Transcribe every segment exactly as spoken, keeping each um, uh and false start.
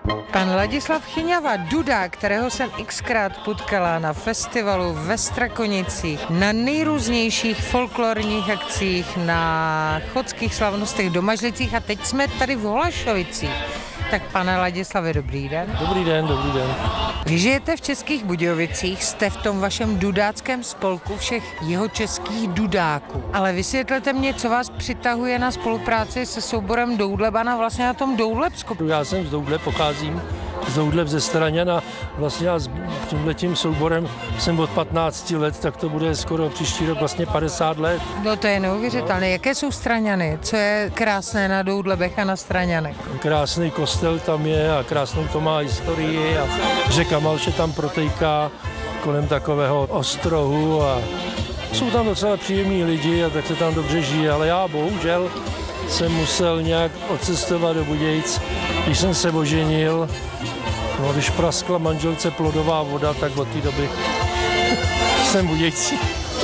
Pan Ladislav Chyňava, dudák, kterého jsem xkrát potkala na festivalu ve Strakonicích, na nejrůznějších folklorních akcích, na chodských slavnostech, domažlicích a teď jsme tady v Holašovicích. Tak pane Ladislave, dobrý den. Dobrý den, dobrý den. Vy žijete v Českých Budějovicích, jste v tom vašem dudáckém spolku všech jihočeských dudáků. Ale vysvětlete mě, co vás přitahuje na spolupráci se souborem Doudleb a vlastně na tom Doudlebsku. Já jsem z Doudle, pocházím z Doudleb ze Straňan a vlastně já s tímhletím souborem jsem od patnácti let, tak to bude skoro příští rok vlastně padesát let. No to je neuvěřitelné. No. Jaké jsou Straňany? Co je krásné na Doudlebech a na Straňanech? Krásný kostel tam je a krásnou to má historii a řeka Malše tam protejká kolem takového ostrohu a jsou tam docela příjemní lidi a tak se tam dobře žije, ale já bohužel jsem musel nějak odcestovat do Budějic, když jsem se oženil. No, když praskla manželce plodová voda, tak od té doby jsem Budějcí.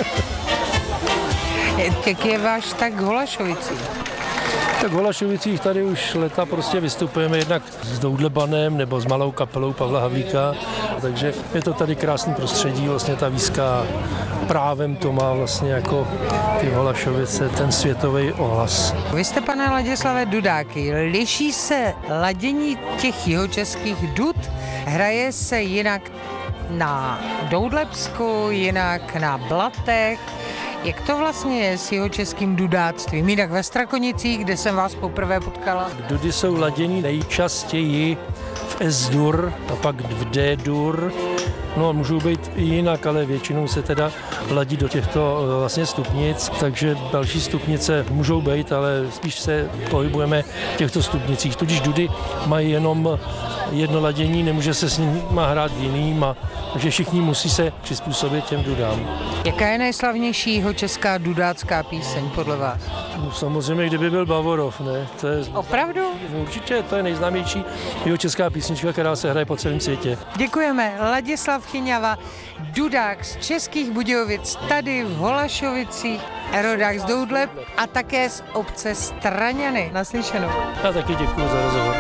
Jak je váš tak k Holašovicích? Tak v Holašovicích tady už leta prostě vystupujeme jednak s Doudlebanem nebo s malou kapelou Pavla Havlíka, takže je to tady krásný prostředí, vlastně ta výzka právem to má vlastně jako ty Holašovice, ten světový ohlas. Vy jste, pane Ladislave, dudáky. Liší se ladění těch jihočeských dud? Hraje se jinak na Doudlebsku, jinak na Blatech? Jak to vlastně je s jihočeským dudáctvím? Jinak ve Strakonicích, kde jsem vás poprvé potkala? Dudy jsou ladění nejčastěji v S-dur a pak v D-dur. No, můžou být i jinak, ale většinou se teda ladí do těchto vlastně stupnic, takže další stupnice můžou být, ale spíš se pohybujeme v těchto stupnicích. Tudíž dudy mají jenom jedno ladění, nemůže se s nimi hrát jiným, a, takže všichni musí se přizpůsobit těm dudám. Jaká je nejslavnější jihočeská dudácká píseň podle vás? No, samozřejmě, kdyby byl Bavorov, ne? To je, Opravdu? Určitě, to je nejznámější jihočeská písnička, která se hraje po celém světě. Děkujeme. Ladislav Chyňava, dudák z Českých Budějovic, tady v Holašovicích, rodák z Doudleb a také z obce Straňany. Naslyšenou. Já taky děkuji za rozhovor.